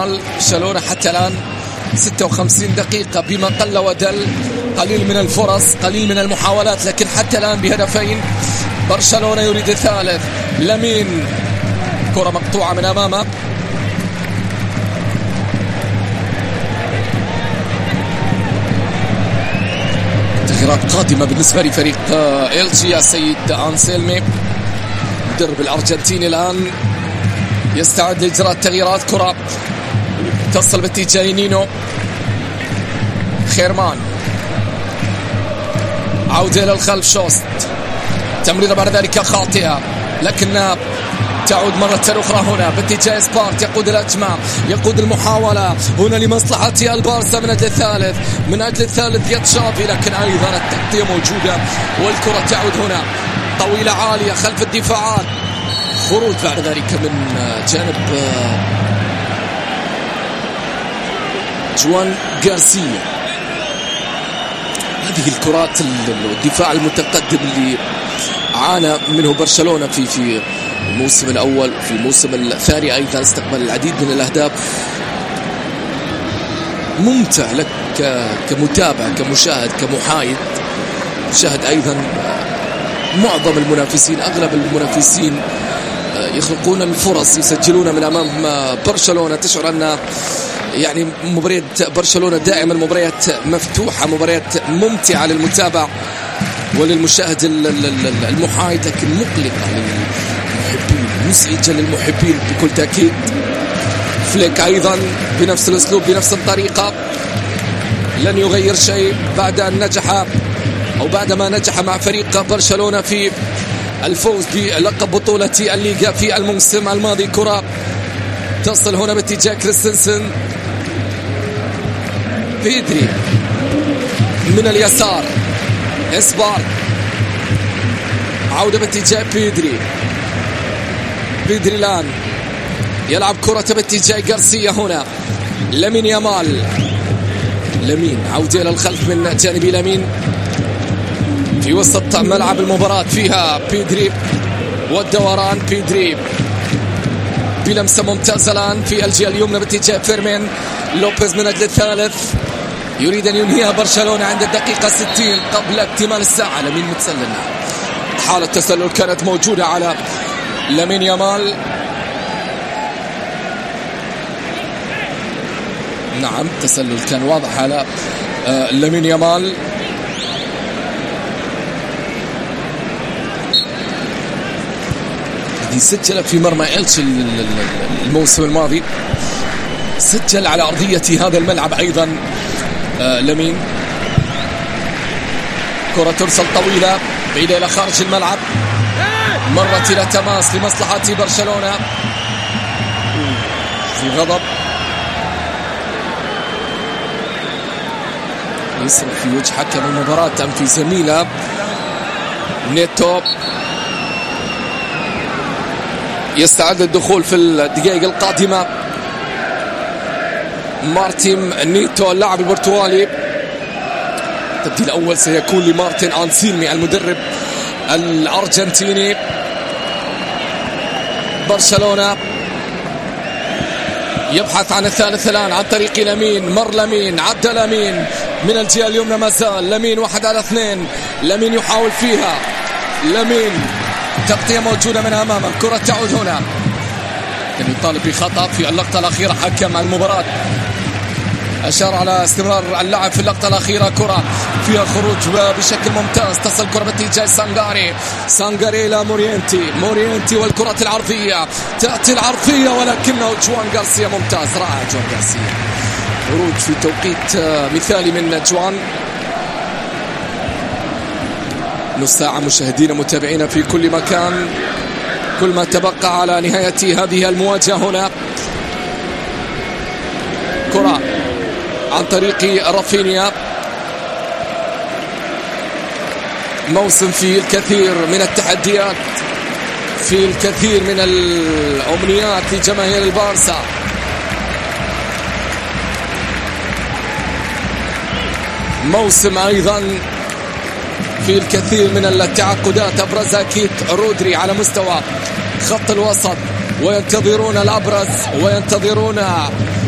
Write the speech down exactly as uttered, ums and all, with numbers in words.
يامال. برشلونة حتى الآن ستة وخمسين دقيقة بما قل ودل، قليل من الفرص، قليل من المحاولات، لكن حتى الآن بهدفين. برشلونة يريد الثالث. لامين، كرة مقطوعة من أمامه، تغييرات قادمة بالنسبة لفريق إلتشي. يا سيد أنسيلمي مدرب الأرجنتيني الآن يستعد لإجراء التغييرات. كرة تصل باتجاه نينو. خيرمان، عودة إلى الخلف. شوست، تمريرة بعد ذلك خاطئة، لكنها تعود مرة أخرى هنا باتجاه سبارت. يقود الأجمع، يقود المحاولة هنا لمصلحة البارسا من أجل الثالث، من أجل الثالث يد شافي، لكن أيضا التغطية موجودة والكرة تعود هنا طويلة عالية خلف الدفاعات. خروج بعد ذلك من جانب جوان غارسيا. هذه الكرات الدفاع المتقدم اللي عانى منه برشلونة في في الموسم الأول، في الموسم الثاني أيضا استقبل العديد من الأهداف. ممتع لك كمتابع، كمشاهد، كمحايد. شاهد أيضا معظم المنافسين، أغلب المنافسين يخلقون الفرص، يسجلون من أمام برشلونة. تشعر أن يعني مباريات برشلونة دائما مباريات مفتوحة، مباريات ممتعة للمتابع وللمشاهد المحايد، لكن مقلقة للمحبين، مزعجة للمحبين بكل تأكيد. فليك أيضا بنفس الأسلوب، بنفس الطريقة، لن يغير شيء بعد أن نجح أو بعدما نجح مع فريق برشلونة في الفوز بلقب بطولة الليغا في الموسم الماضي. كرة تصل هنا باتجاه كريستنسن. بيدري من اليسار. إسبار، عودة باتجاه بيدري. بيدري الآن يلعب كرة باتجاه غارسيا. هنا لامين يامال. لامين، عودة إلى الخلف من جانب لامين في وسط ملعب المباراة. فيها بيدري والدوران. بيدري بلمسة ممتازة الآن في الجهة اليمنى باتجاه فيرمين لوبيز من أجل الثالث. يريد أن ينهيها برشلونة عند الدقيقة ستين قبل اكتمال الساعة. لامين متسلل. حالة تسلل كانت موجودة على لامين يامال. نعم، تسلل كان واضح على آه لامين يامال. سجل في مرمى إلتشي الموسم الماضي، سجل على أرضية هذا الملعب أيضا آه لامين. كرة ترسل طويلة بعيدة إلى خارج الملعب، مرت إلى تماس لمصلحة برشلونة. في غضب يصرخ في وجه حكم المباراة أم في زميله. نيتو يستعد للدخول في الدقائق القادمة. مارتين نيتو اللاعب البرتغالي. التبديل الأول سيكون لمارتين أنسيلمي المدرب الأرجنتيني. برشلونة يبحث عن الثالث الآن عن طريق لامين. مر لامين، عدى لامين من الجهة اليمنى، ما زال لامين واحد على اثنين. لامين يحاول فيها. لامين، تغطية موجودة من أمامه. كرة تعود هنا، كان يطالب بخطأ في اللقطة الأخيرة. حكم المباراة أشار على استمرار اللعب في اللقطة الأخيرة. كرة فيها خروج بشكل ممتاز. تصل كرة باتجاه سانغاري. سانغاري إلى مورينتي. مورينتي والكرة العرضية، تأتي العرضية ولكنه جوان غارسيا. ممتاز، رائع جوان غارسيا. خروج في توقيت مثالي من جوان. نص ساعة مشاهدين متابعين في كل مكان، كل ما تبقى على نهاية هذه المواجهة. هنا كرة عن طريق رافينيا. موسم فيه الكثير من التحديات، فيه الكثير من الأمنيات لجماهير البارسا. موسم أيضا في الكثير من التعاقدات، أبرز أكيد رودري على مستوى خط الوسط، وينتظرون الأبرز وينتظرون